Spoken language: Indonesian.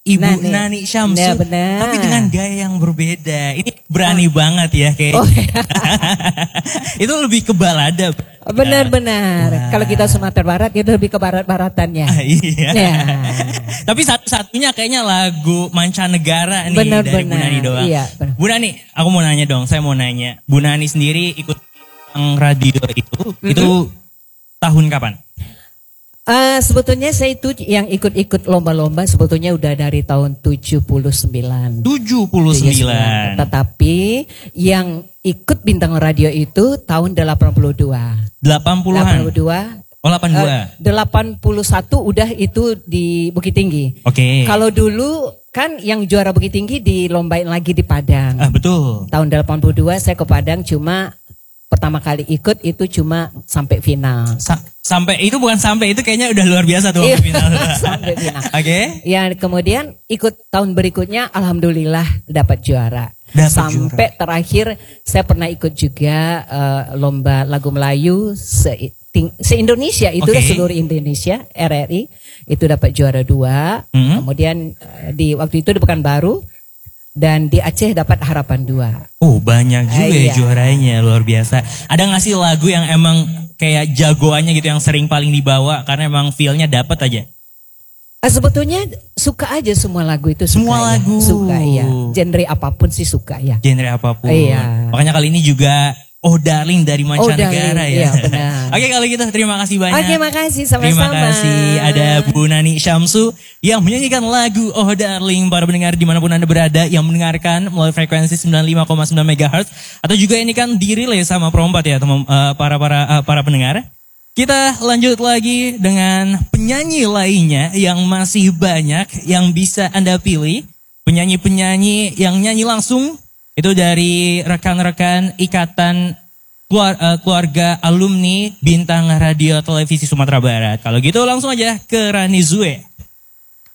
Ibu Nani Syamsu, ya benar. tapi dengan gaya yang berbeda. Ini berani banget ya kayak. Oh, iya. Itu lebih ke balada. Benar-benar. Kalau kita Sumatera Barat itu lebih ke barat-baratannya. Iya. Ya. Tapi satu-satunya kayaknya lagu mancanegara nih dari Bu Nani doang. Iya, benar. Bu Nani, aku mau nanya dong. Saya mau nanya, Bu Nani sendiri ikut radio itu tahun kapan? Sebetulnya saya itu yang ikut-ikut lomba-lomba sebetulnya udah dari tahun 79. 79. Tetapi yang ikut bintang radio itu tahun 82. 80-an? 82. Oh 82. 81 udah itu di Bukit Tinggi. Oke. Kalau dulu kan yang juara Bukit Tinggi dilombain lagi di Padang. Betul. Tahun 82 saya ke Padang cuma pertama kali ikut itu cuma sampai final. Sampai itu bukan sampai itu kayaknya udah luar biasa tuh final. Sampai final. Oke. Ya kemudian ikut tahun berikutnya alhamdulillah dapat juara. Sampai terakhir saya pernah ikut juga lomba lagu Melayu se-Indonesia itu seluruh Indonesia RRI itu dapat juara 2. Kemudian di waktu itu di Pekanbaru dan di Aceh dapat harapan 2. Oh banyak juga ya juaranya luar biasa. Ada nggak sih lagu yang emang kayak jagoannya gitu yang sering paling dibawa karena emang feel-nya dapat aja? Sebetulnya suka aja semua lagu itu. Semua lagu. Suka ya. Genre apapun sih suka ya. Genre apapun. Iya. Makanya kali ini juga Oh Darling dari mancanegara ya. Iya benar. Oke kalau gitu terima kasih banyak. Oke makasih sama-sama. Terima kasih ada Bu Nani Syamsu yang menyanyikan lagu Oh Darling. Para pendengar dimanapun Anda berada yang mendengarkan melalui frekuensi 95,9 MHz. Atau juga ini kan dirilis sama Pro4 ya teman para pendengar. Kita lanjut lagi dengan penyanyi lainnya yang masih banyak yang bisa Anda pilih. Penyanyi-penyanyi yang nyanyi langsung. Itu dari rekan-rekan ikatan keluarga alumni Bintang Radio Televisi Sumatera Barat. Kalau gitu langsung aja ke Rani Zue.